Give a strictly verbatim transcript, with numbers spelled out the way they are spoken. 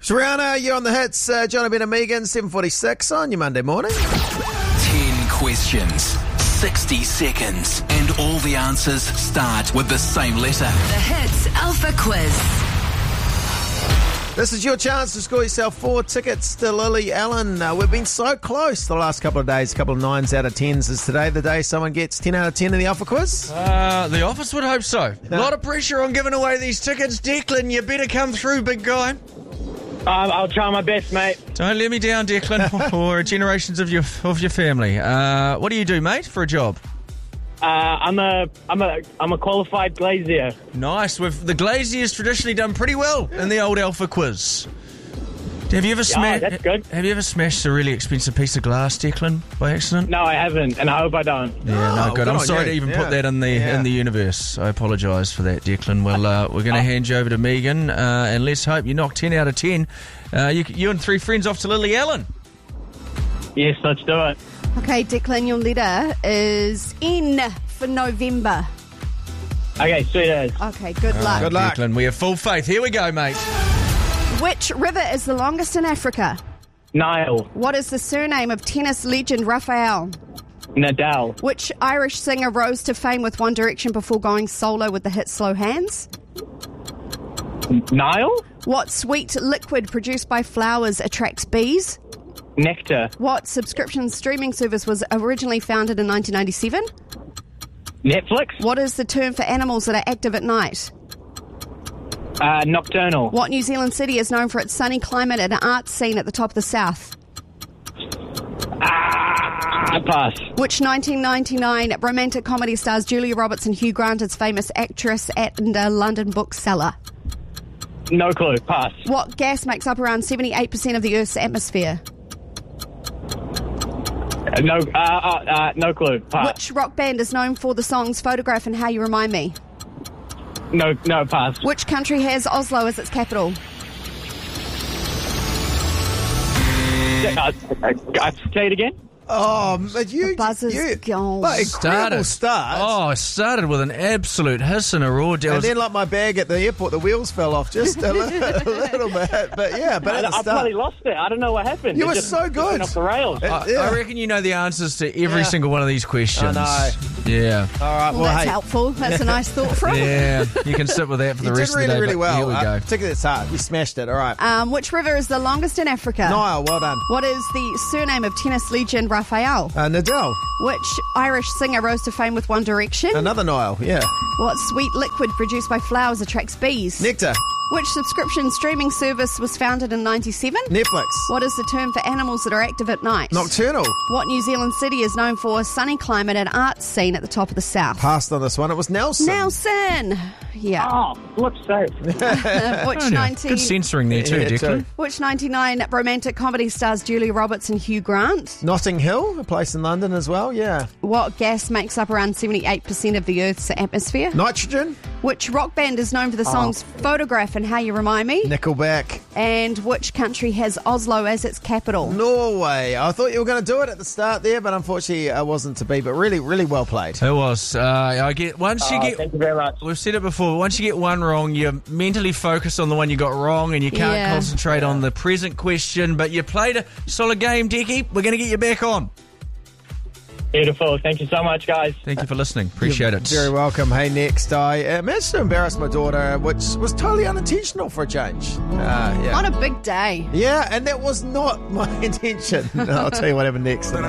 Triana, you're on the hits. Uh, Johnny Ben and Megan, seven forty-six on your Monday morning. Ten questions, sixty seconds, and all the answers start with the same letter. The Hits Alpha Quiz. This is your chance to score yourself four tickets to Lily Allen. Uh, we've been so close the last couple of days. A couple of nines out of tens. Is today the day someone gets ten out of ten in the Alpha Quiz? Uh, the office would hope so. A lot of pressure on giving away these tickets. Declan, you better come through, big guy. Um, I'll try my best, mate. Don't let me down, Declan, or generations of your of your family. Uh, what do you do, mate, for a job? Uh, I'm a, I'm a, I'm a qualified glazier. Nice. We've, the Glaziers traditionally done pretty well in the old Alpha Quiz. Have you ever smashed? that's good. Have you ever smashed a really expensive piece of glass, Declan, by accident? No, I haven't, and I hope I don't. Yeah, no, Oh, good. good I'm on sorry you. to even Yeah. put that in the Yeah. in the universe. I apologise for that, Declan. Well, uh, we're going to hand you over to Megan, uh, and let's hope you knock ten out of ten. Uh, you, you and three friends off to Lily Allen. Yes, let's do it. Okay, Declan, your letter is N for November. Okay, sweet as. Okay, good luck. Good luck. Declan, we have full faith. Here we go, mate. Which river is the longest in Africa? Nile, What is the surname of tennis legend Rafael? Nadal, Which Irish singer rose to fame with One Direction before going solo with the hit Slow Hands? Nile, What sweet liquid produced by flowers attracts bees? Nectar, What subscription streaming service was originally founded in nineteen ninety-seven? Netflix, What is the term for animals that are active at night? uh, Nocturnal, What New Zealand city is known for its sunny climate and art scene at the top of the south? ah, pass, Which nineteen ninety-nine romantic comedy stars Julia Roberts and Hugh Grant as famous actress and a London bookseller? no clue, pass, What gas makes up around seventy-eight percent of the Earth's atmosphere? Uh, no, uh, uh, uh, no clue, pass, Which rock band is known for the songs Photograph and How You Remind Me? no, no, pass, Which country has Oslo as its capital? uh, uh, uh, say it again, Oh, but you... The buzzer's you, gone. Like, incredible start. Oh, it started with an absolute hiss and a roar. There And was- then, like my bag at the airport, the wheels fell off just a little, a little bit. But yeah, but I, at the I start, probably lost it, I don't know what happened. You It were just so good. went off the rails. Uh, I, yeah. I reckon you know the answers to every Yeah. single one of these questions. I Yeah. all right. Well, Well, that's hey, helpful. That's a nice thought from. Yeah, you can sit with that for the you rest did really, of the day. really but well. Here we Uh, go. particularly at the start, you smashed it. All right, Um, which river is the longest in Africa? Niall, well done. What is the surname of tennis legend Rafael? Uh, Nadal, Which Irish singer rose to fame with One Direction? another Niall. Yeah, What sweet liquid produced by flowers attracts bees? Nectar, Which subscription streaming service was founded in ninety-seven? Netflix, What is the term for animals that are active at night? Nocturnal. What New Zealand city is known for a sunny climate and art scene at the top of the south? Passed on this one. It was Nelson. Nelson. Yeah. Oh, flip's sake. Which Yeah. nineteen Good censoring there too, Yeah, Declan. too. Which ninety-nine romantic comedy stars Julia Roberts and Hugh Grant? Notting Hill, a place in London as well. Yeah, What gas makes up around seventy-eight percent of the Earth's atmosphere? Nitrogen, Which rock band is known for the songs Photograph and How You Remind Me? Nickelback, And which country has Oslo as its capital? Norway. I thought you were going to do it at the start there, but unfortunately, it wasn't to be. But really, really well played. It was. Uh, I get once you Oh, get. thank you very much. We've said it before. Once you get one wrong, you're mentally focused on the one you got wrong, and you can't Yeah. concentrate on the present question. But you played a solid game, Decky. We're going to get you back on. Beautiful. Thank you so much, guys. Thank you for listening. Appreciate it. Very welcome. Hey, next, I uh, managed to embarrass my daughter, which was totally unintentional for a change. Uh, yeah. On a big day. Yeah, and that was not my intention. I'll tell you what happened next.